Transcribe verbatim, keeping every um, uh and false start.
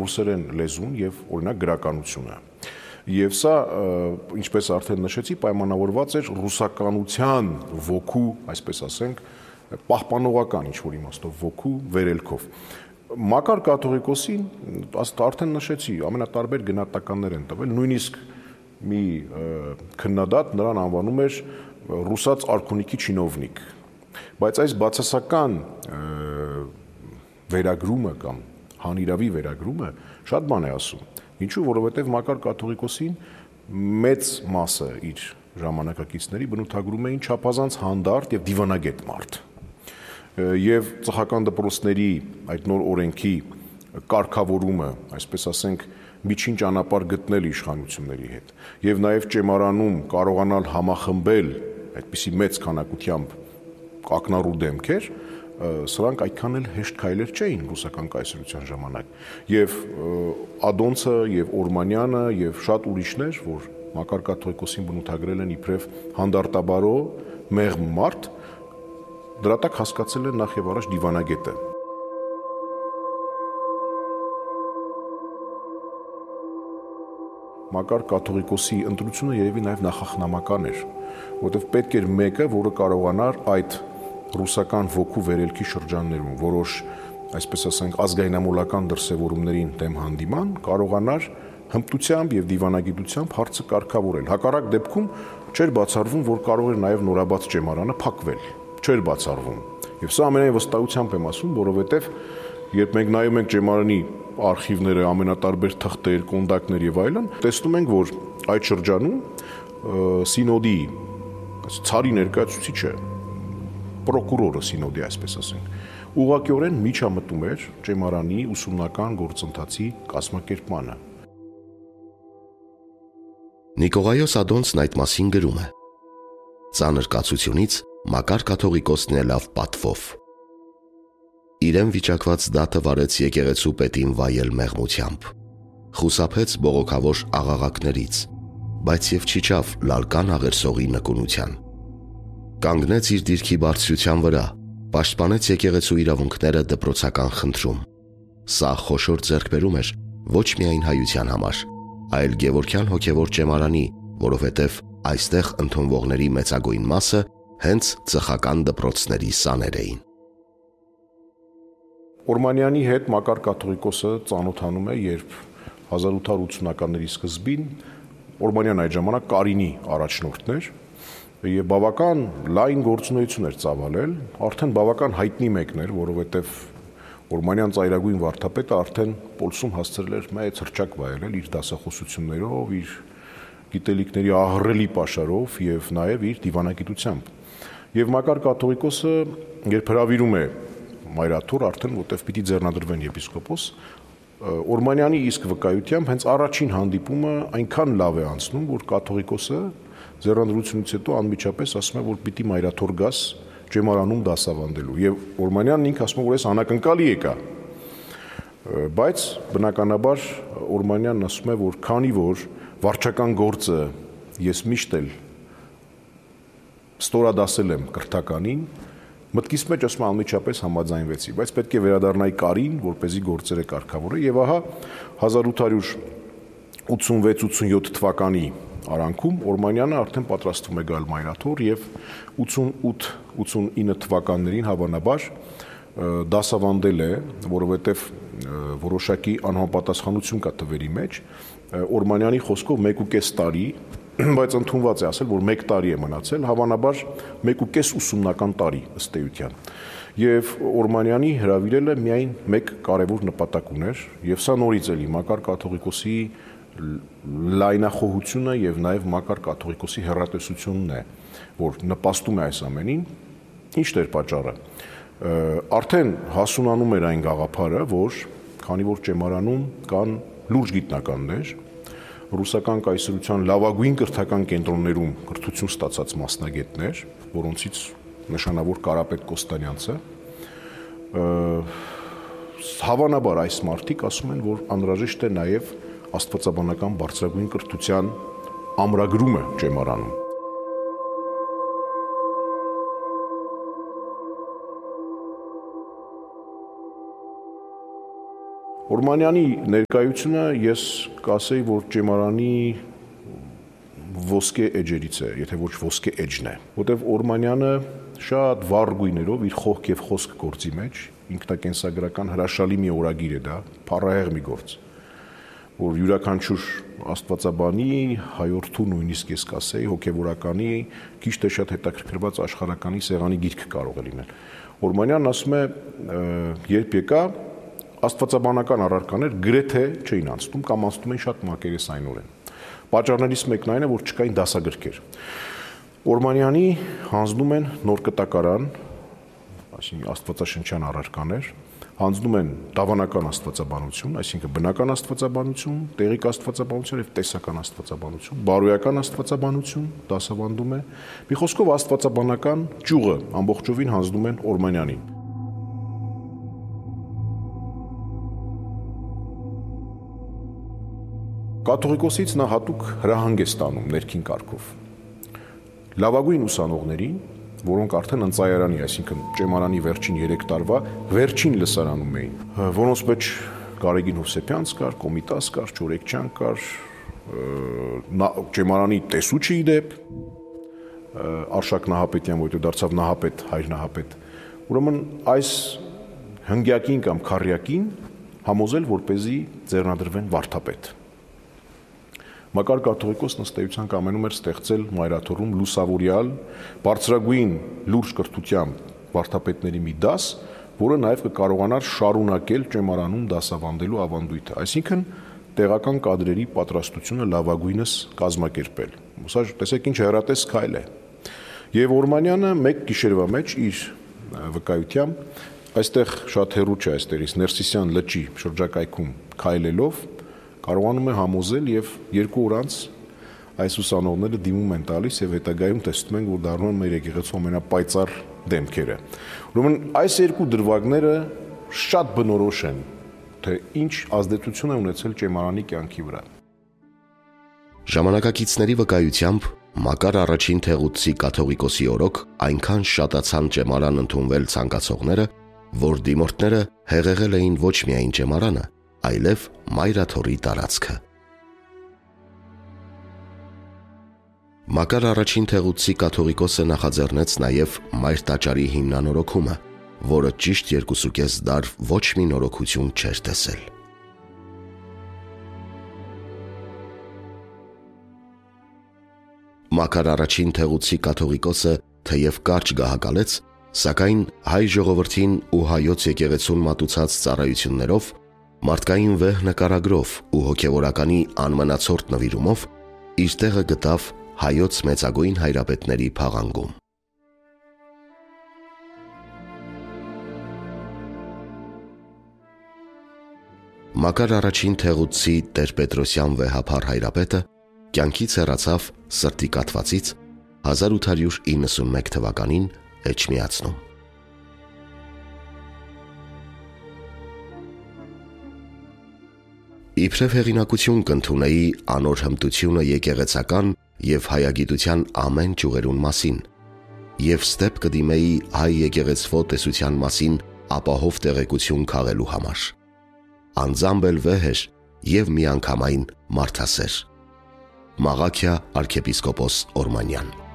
ռուսերեն լեզուն եւ օրինակ գրականությունը։ Եվ սա, ինչպես արդեն նշեցի, պայմանավորված էր ռուսականության ոգու, այսպես ասենք, պահպանողական ինչ-որ իմաստով ոգու վերելքով։ Մակար կաթողիկոսին, արդեն նշեցի, ամենատարբեր գնահատականներ են տվել, նույնիսկ մի քննադատ նրան անվանում էր ռուսաց արքունիքի չինովնիկ։ Բայց այս բացասական վերագրումը կամ հանիրավի վերագրումը շատ բան է ասում։ Ինչու, որովհետև Մակար կաթողիկոսին մեծ մասը իր ժամանակակիցների բնութագրում էին չափազանց հանդարտ եւ դիվանագետ մարդ։ Եվ ծխական դպրոցների այդ նոր օրենքի կարգավորումը, այսպես ասենք, միջին ճանապարհ գտնել իշխանությունների հետ եւ նաեւ ճեմարանում կարողանալ համախմբել այդպիսի մեծ քանակությամբ ակնառու դեմքեր, սրանք այդքան էլ հեշտ քայլեր չէին ռուսական կայսրության ժամանակ։ Եվ Ադոնցը եւ Օրմանյանը եւ շատ ուրիշներ, որ Մակար կաթողիկոսին բնութագրել են իբրև հանդարտաբարո, մեղմ մարդ, դրա տակ հասկացել են նախ եւ առաջ դիվանագետը։ Մակար կաթողիկոսի ընտրությունը երևի նաև նախախնամական էր, որովհետև պետք էր մեկը, որը կարողանար այդ ռուսական ոգու վերելքի շրջաններում որոշ, այսպես ասենք, ազգայնամոլական դրսևորումներին դեմ հանդիման, կարողանար հմտությամբ եւ դիվանագիտությամբ հարցը կարգավորել։ Հակառակ դեպքում չէր բացառվում, որ կարող էր նաև նորաբաց ճեմարանը փակվել, չէր բացառվում։ Եվ սա ամենայն վստահությամբ եմ ասում, որովհետև երբ մենք նայում ենք ճեմարանի արխիվները, ամենատարբեր թղթեր, կոնդակներ եւ այլն, տեսնում ենք, որ այդ շրջանում սինոդի ցարի ներկայացուցիչը, պրոկուրորը սինոդի, այսպես ասենք, ուղղակիորեն միջամտում էր ճեմարանի ուսումնական գործընթացի կազմակերպմանը։ Նիկողայոս Ադոնցն այդ մասին գրում է. ծանր կացությունից Մակար կաթողիկոսն ելավ պատվով։ Իրեն վիճակված դատը վարեց եկեղեցու պետին վայել մեղմությամբ, խուսափեց բողոքավոր աղաղակներից, բայց եւ չիջավ լալկան աղերսողի նկունության։ Կանգնեց իր դիրքի բարձրության վրա, պաշտպանեց եկեղեցու իրավունքները դպրոցական խնդրում։ Սա խոշոր ձեռքբերում էր ոչ միայն հայության համար, այլ Գևորգյան հոգևոր ճեմարանի, որովհետև այստեղ ընդունվողների մեծագույն մասը հենց ծխական դպրոցների սաներ էին։ Օրմանյանի հետ Մակար կաթողիկոսը ծանոթանում է, երբ հազար ութ հարյուր ութսունականների սկզբին Օրմանյան այդ ժամանակ Կարինի առաջնորդն էր եւ բավական լայն գործունեություն էր ծավալել, արդեն բավական հայտնի մեկն էր, որովհետեւ Օրմանյան ծայրագույն վարդապետը արդեն Պոլսում հասցրել էր մեծ հռչակ վայելել իր դասախոսություններով, իր գիտելիքների ահռելի պաշարով եւ նաեւ իր դիվանագիտությամբ։ Եվ Մակար կաթողիկոսը, երբ հրավիրում է մայրաթուր արդեն, որտեղ պիտի ձեռնադրվեն եպիսկոպոս, Օրմանյանի իսկ վկայությամբ հենց առաջին հանդիպումը այնքան լավ է անցնում, որ կաթողիկոսը ձեռնադրությունից հետո անմիջապես ասում է, որ պիտի մայրաթուր գաս ճեմարանում դասավանդելու։ Եվ Օրմանյանն ինքը ասում է, որ այս անակնկալի եկա։ Բայց բնականաբար Օրմանյանն ասում է, որ քանի որ վարչական գործը ես միշտ էլ ստորադասել եմ կրթականին, մտքիս մեջ ասում եմ անմիջապես համաձայնվեցի, բայց պետք է վերադառնայի Կարին, որպեսզի գործերը կարգավորի, եւ ահա հազար ութ հարյուր ութսունվեց ութսունյոթ թվականի արանքում Օրմանյանը արդեն պատրաստվում է գալ մայրաթուր եւ ութսունութ ութսունինը թվականներին հավանաբար դասավանդել է, որովհետեւ որոշակի անհամապատասխանություն կա թվերի մեջ, Օրմանյանի խոսքով մեկ ու կես տարի, բայց ընդունված է ասել, որ մեկ տարի է մնացել, հավանաբար մեկ ու կես ուսումնական տարի ըստ էության։ Եվ Օրմանյանի հրավիրելը միայն մեկ կարևոր նպատակ ուներ, եւ սա նորից էլի Մակար կաթողիկոսի լայնախոհությունը եւ նաեւ Մակար կաթողիկոսի հեռատեսությունն է, որ նպաստում է այս ամենին։ Ինչն էր պատճառը։ Արդեն հասունանում էր այն գաղափարը, որ քանի որ ճեմարանում կան լուրջ գիտնականներ, ռուսական կայսրության լավագույն կրթական կենտրոններում կրթություն ստացած մասնագետներ, որոնցից նշանավոր Կարապետ Կոստանյանցը, հավանաբար այս մարդիկ ասում են, որ անհրաժեշտ է նաև աստվածաբանական բարձրագույն կրթության ամրագրումը ճեմարանում։ Օրմանյանի ներկայությունը ես կասեի, որ ճեմարանի ոսկե էջերից է, եթե ոչ ոսկե էջն է, որտեղ Օրմանյանը շատ վառ գույներով իր խոհք եւ խոսք գործի մեջ, ինքնակենսագրական հրաշալի մի օրագիր է դա, փառահեղ մի գործ, որ յուրաքանչյուր աստվածաբանի, հայորդու նույնիսկ ես կասեի, հոգեվորականի, քիչ թե շատ հետաքրքրված աշխարհականի սեղանի գիրք կարող է լինել։ Օրմանյանն ասում է, երբ եկա, աստվածաբանական առարկաներ գրեթե չէին անցնում կամ անցնում էին շատ մակերեսայնորեն։ Պատճառներից մեկն այն է, որ չկային դասագրքեր։ Օրմանյանի հանձնում են նոր կտակարան, այսինքն աստվածաշնչյան առարկաներ, հանձնում են դավանական աստվածաբանություն, այսինքն բնական աստվածաբանություն, տեղիկ աստվածաբանություն եւ տեսական աստվածաբանություն, բարոյական աստվածաբանություն դասավանդում է։ Մի խոսքով աստվածաբանական ճյուղը ամբողջովին հանձնում են Օրմանյանին։ Կաթողիկոսից նա հատուկ հրահանգ է ստանում ներքին կարգով։ Լավագույն ուսանողներին, որոնք արդեն ընծայարանի, այսինքն ճեմարանի վերջին երեք տարվա վերջին լսարանում էին, որոնց մեջ Գարեգին Հովսեփյանց կար, Կոմիտաս կար, Չորեքչյան կար, ճեմարանի տեսուչի իդեպ, Արշակ Նահապետյան, որը դարձավ Նահապետ, հայր Նահապետ, ուրեմն այս հնգյակին կամ քառյակին համոզել, որպեսզի ձեռնադրվեն վարդապետ։ Մակար կաթողիկոսն ըստ էության կամենում էր ստեղծել Մայրաթոռում լուսավորյալ, բարձրագույն լուրջ կրթությամբ վարդապետների մի դաս, որը նաև կկարողանար շարունակել ճեմարանում դասավանդելու ավանդույթը, այսինքն տեղական կադրերի պատրաստությունը լավագույնս կազմակերպել։ Սա տեսեք ինչ հեռատես քայլ է։ Եվ Օրմանյանը մեկ գիշերվա մեջ իր վկայությամբ այստեղ շատ հեռու չէ այստեղից Ներսիսյան լճի շրջակայքում քայլելով կարողանում է համոզել եւ երկու օր անց այս ուսանողները դիմում են տալիս եւ հետագայում տեսնում են, որ դառնում են մեր եկեղեցու ամենապայծառ դեմքերը։ Ուրեմն այս երկու դրվագները շատ բնորոշ են, թե ինչ ազդեցություն է ունեցել ճեմարանի կյանքի վրա։ Ժամանակակիցների վկայությամբ Մակար առաջին թեղուցի կաթողիկոսի օրոք այնքան շատացան ճեմարան ընդունվել ցանկացողները, որ դիմորդները հեղեղել էին ոչ միայն ճեմարանը, այլև Մայրաթոռի տարածքը։ Մակար առաջին թեղուցի կաթողիկոսը նախաձեռնեց նաև Մայր տաճարի հիմնանորոգումը, որը ճիշտ երկուսուկես դար ոչ մի նորոգություն չէր տեսել։ Մակար առաջին թեղուցի կաթողիկոսը թեև կարճ գահակալեց, սակայն հայ ժողովրդին ու հայոց եկեղեցուն մատուցած ծառայություններով, մարդկային վեհ նկարագրով ու հոգևորականի անմնացորդ նվիրումով իր տեղը գտավ հայոց մեծագույն հայրապետների փաղանգում։ Մակար առաջին թեղուցի Տեր-Պետրոսյան վեհափառ հայրապետը կյանքից հեռացավ սրտի կաթվածից հազար ութ հարյուր իննսունմեկ թվականին Էջմիածնում։ Իբրև հեղինակություն կընդունեի անոր հմտությունը եկեղեցական և հայագիտության ամեն ճյուղերուն մասին և ստեպ կդիմեի հայ եկեղեցվո տեսության մասին ապահով տեղեկություն քաղելու համար։ Անձամբ էլ վեհ էր և միանգամայն մարդասեր։ Մաղաքիա արքեպիսկոպոս Օրմանյան։